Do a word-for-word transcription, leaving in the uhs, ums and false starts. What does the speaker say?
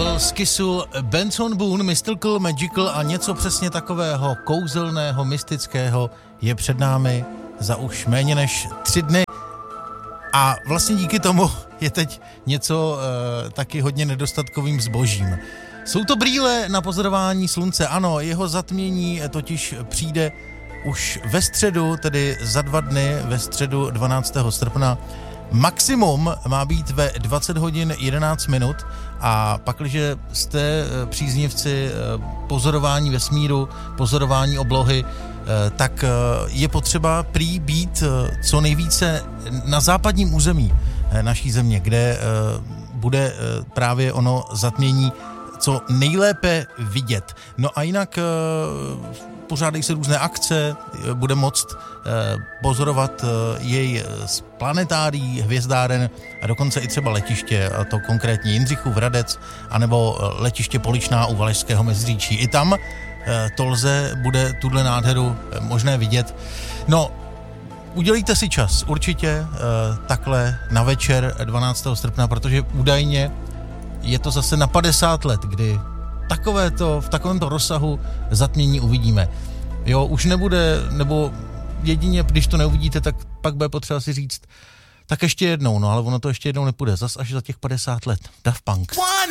byl z Kissu Benson Boone, Mystical, Magical a něco přesně takového kouzelného, mystického je před námi za už méně než tři dny. A vlastně díky tomu je teď něco e, taky hodně nedostatkovým zbožím. Jsou to brýle na pozorování slunce, ano, jeho zatmění totiž přijde už ve středu, tedy za dva dny, ve středu dvanáctého srpna. Maximum má být ve dvacet hodin jedenáct minut a pakliže jste příznivci pozorování vesmíru, pozorování oblohy, tak je potřeba prý být co nejvíce na západním území naší země, kde bude právě ono zatmění co nejlépe vidět. No a jinak pořádají se různé akce, bude moct pozorovat jej z planetárií, hvězdáren a dokonce i třeba letiště, a to konkrétně Jindřichův Hradec, anebo letiště Poličná u Valašského Meziříčí. I tam to lze, bude tuhle nádheru možné vidět. No, udělejte si čas určitě takhle na večer dvanáctého srpna, protože údajně je to zase na padesát let, kdy takovéto, v takovémto rozsahu zatmění uvidíme. Jo, už nebude, nebo jedině, když to neuvidíte, tak pak bude potřeba si říct, tak ještě jednou, no ale ono to ještě jednou nepůjde, zas až za těch padesát let. Daft Punk.